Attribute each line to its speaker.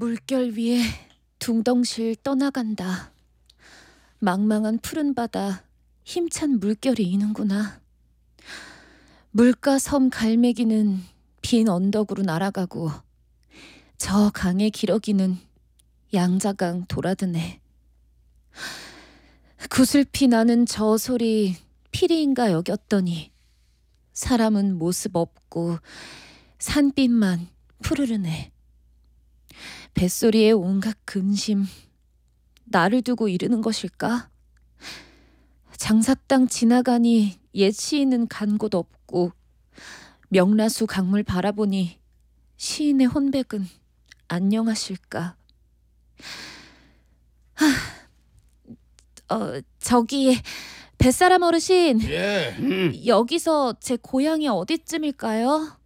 Speaker 1: 물결 위에 둥덩실 떠나간다. 망망한 푸른 바다 힘찬 물결이 이는구나. 물가 섬 갈매기는 빈 언덕으로 날아가고 저 강의 기러기는 양자강 돌아드네. 구슬피 나는 저 소리 피리인가 여겼더니 사람은 모습 없고 산빛만 푸르르네. 뱃소리에 온갖 근심, 나를 두고 이르는 것일까? 장사땅 지나가니 옛 시인은 간 곳 없고 명라수 강물 바라보니 시인의 혼백은 안녕하실까? 저기 뱃사람 어르신,
Speaker 2: 예.
Speaker 1: 여기서 제 고향이 어디쯤일까요?